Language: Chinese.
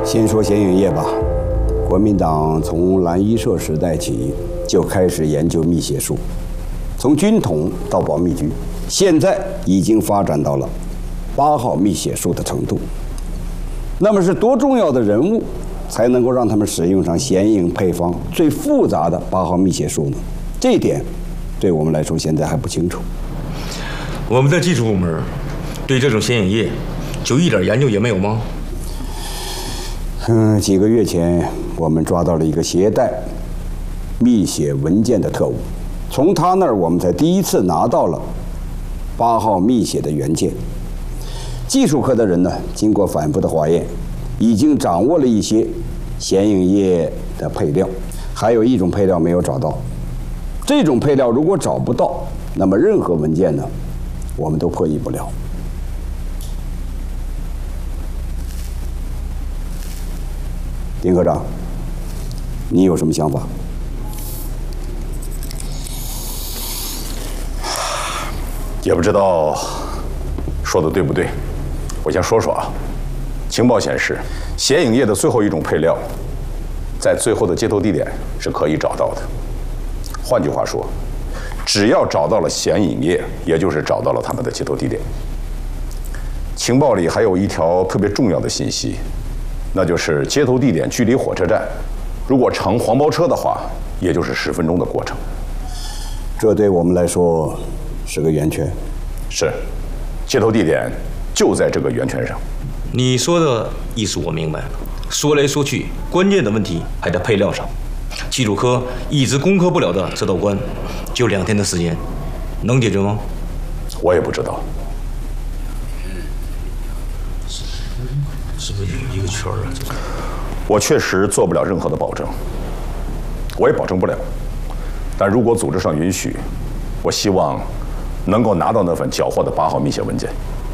先说显影液吧。国民党从蓝衣社时代起就开始研究密写术，从军统到保密局，现在已经发展到了8号密写术的程度。那么是多重要的人物才能够让他们使用上显影配方最复杂的8号密写术呢？这一点对我们来说现在还不清楚。 我们的技术部门对这种显影液就一点研究也没有吗？ 几个月前我们抓到了一个携带密写文件的特务，从他那儿我们才第一次拿到了8号密写的原件。技术科的人呢，经过反复的化验，已经掌握了一些显影液的配料，还有一种配料没有找到。这种配料如果找不到，那么任何文件呢，我们都破译不了。丁科长，你有什么想法？ 也不知道说的对不对，我先说说啊。情报显示，显影液的最后一种配料，在最后的接头地点是可以找到的。换句话说，只要找到了显影液，也就是找到了他们的接头地点。情报里还有一条特别重要的信息，那就是接头地点距离火车站，如果乘黄包车的话，也就是10分钟的过程。 这对我们来说是个圆圈。 是，接头地点就在这个圆圈上。 你说的意思我明白，说来说去，关键的问题还在配料上。技术科一直攻克不了的这道关，就2天的时间，能解决吗？ 我也不知道。 是不是一个圈啊？ 我确实做不了任何的保证，我也保证不了。但如果组织上允许，我希望能够拿到那份缴获的8号密写文件。